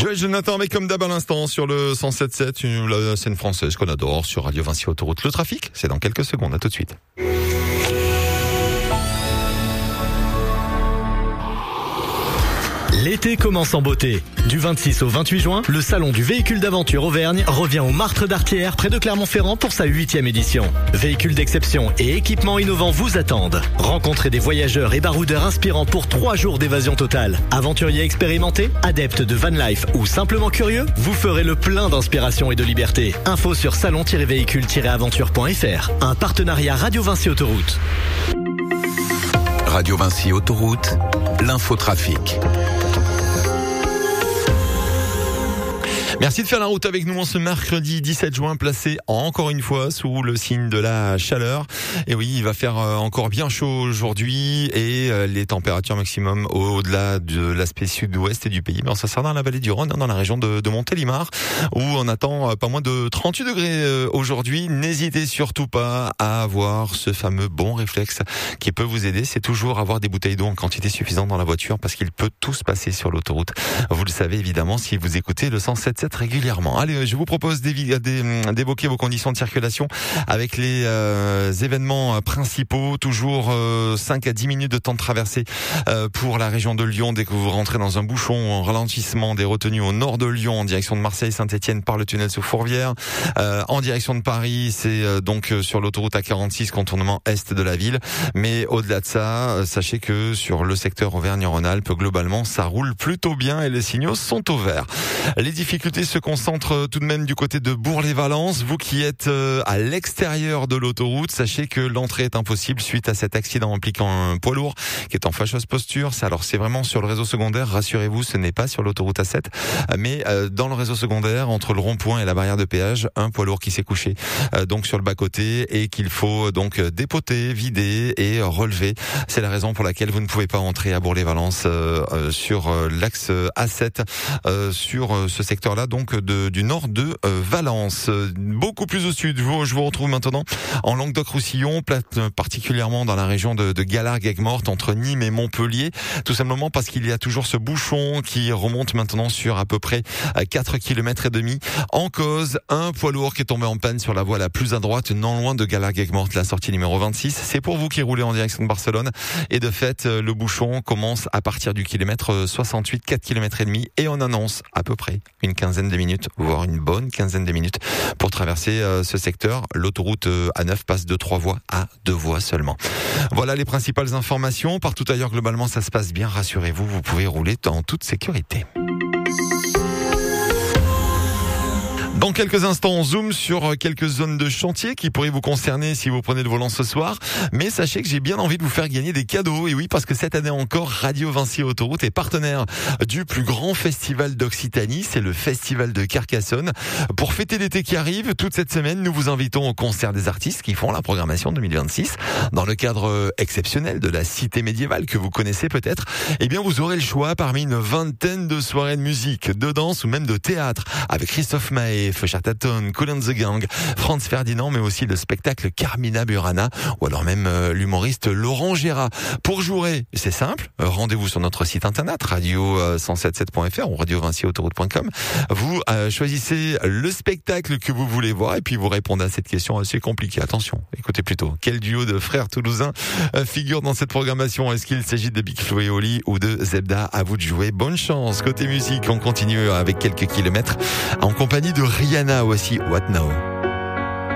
Joël Jonathan avec comme d'hab à l'instant sur le 107.7, la scène française qu'on adore sur Radio Vinci Autoroute. Le trafic, c'est dans quelques secondes, à tout de suite. L'été commence en beauté. Du 26 au 28 juin, le salon du véhicule d'aventure Auvergne revient au Martre d'Artière près de Clermont-Ferrand pour sa 8e édition. Véhicules d'exception et équipements innovants vous attendent. Rencontrez des voyageurs et baroudeurs inspirants pour 3 jours d'évasion totale. Aventuriers expérimentés, adeptes de van life ou simplement curieux, vous ferez le plein d'inspiration et de liberté. Info sur salon-véhicule-aventure.fr. Un partenariat Radio Vinci Autoroute. Radio Vinci Autoroute, l'infotrafic. Merci de faire la route avec nous en ce mercredi 17 juin, placé encore une fois sous le signe de la chaleur. Et oui, il va faire encore bien chaud aujourd'hui et les températures maximum au-delà de l'aspect sud-ouest du pays. Ça sera dans la vallée du Rhône, dans la région de Montélimar, où on attend pas moins de 38 degrés aujourd'hui. N'hésitez surtout pas à avoir ce fameux bon réflexe qui peut vous aider. C'est toujours avoir des bouteilles d'eau en quantité suffisante dans la voiture parce qu'il peut tout se passer sur l'autoroute. Vous le savez évidemment si vous écoutez le 107.7 régulièrement. Allez, je vous propose d'évoquer vos conditions de circulation avec les événements principaux. Toujours 5 à 10 minutes de temps de traversée pour la région de Lyon dès que vous rentrez dans un bouchon en ralentissement des retenues au nord de Lyon en direction de Marseille, Saint-Etienne par le tunnel sous Fourvière. En direction de Paris, c'est donc sur l'autoroute A46 contournement est de la ville. Mais au-delà de ça, sachez que sur le secteur Auvergne-Rhône-Alpes, globalement, ça roule plutôt bien et les signaux sont au vert. Les difficultés se concentrent tout de même du côté de Bourg-les-Valences. Vous qui êtes à l'extérieur de l'autoroute, sachez que l'entrée est impossible suite à cet accident impliquant un poids lourd qui est en fâcheuse posture. Alors c'est vraiment sur le réseau secondaire, rassurez-vous, ce n'est pas sur l'autoroute A7, mais dans le réseau secondaire, entre le rond-point et la barrière de péage, un poids lourd qui s'est couché donc sur le bas-côté et qu'il faut donc dépoter, vider et relever. C'est la raison pour laquelle vous ne pouvez pas entrer à Bourg-les-Valences sur l'axe A7 sur ce secteur-là, donc du nord de Valence. Beaucoup plus au sud, je vous retrouve maintenant en Languedoc-Roussillon, particulièrement dans la région de Galargues-Aigues-Mortes, entre Nîmes et Montpellier, tout simplement parce qu'il y a toujours ce bouchon qui remonte maintenant sur à peu près 4 km et demi. En cause, un poids lourd qui est tombé en panne sur la voie la plus à droite, non loin de Galargues-Aigues-Mortes, la sortie numéro 26. C'est pour vous qui roulez en direction de Barcelone. Et de fait, le bouchon commence à partir du kilomètre 68, 4 km et demi, et on annonce à peu près une quinzaine de minutes, voire une bonne quinzaine de minutes pour traverser ce secteur. L'autoroute A9 passe de 3 voies à 2 voies seulement. Voilà les principales informations. Partout ailleurs, globalement, ça se passe bien. Rassurez-vous, vous pouvez rouler en toute sécurité. Dans quelques instants, on zoome sur quelques zones de chantier qui pourraient vous concerner si vous prenez le volant ce soir. Mais sachez que j'ai bien envie de vous faire gagner des cadeaux. Et oui, parce que cette année encore, Radio Vinci Autoroute est partenaire du plus grand festival d'Occitanie. C'est le Festival de Carcassonne. Pour fêter l'été qui arrive, toute cette semaine, nous vous invitons au concert des artistes qui font la programmation 2026. Dans le cadre exceptionnel de la cité médiévale que vous connaissez peut-être, eh bien, vous aurez le choix parmi une vingtaine de soirées de musique, de danse ou même de théâtre avec Christophe Maé, Feuchat-Tatone, Kool and the Gang, Franz Ferdinand, mais aussi le spectacle Carmina Burana ou alors même l'humoriste Laurent Gérard. Pour jouer, c'est simple, rendez-vous sur notre site internet radio177.fr ou radiovinciautoroute.com. Vous choisissez le spectacle que vous voulez voir et puis vous répondez à cette question assez compliquée. Attention, écoutez plutôt, quel duo de frères toulousains figure dans cette programmation? Est-ce qu'il s'agit de Big Flo et Oli ou de Zebda? À vous de jouer, bonne chance. Côté musique, on continue avec quelques kilomètres en compagnie de Rihanna. Voici What Now.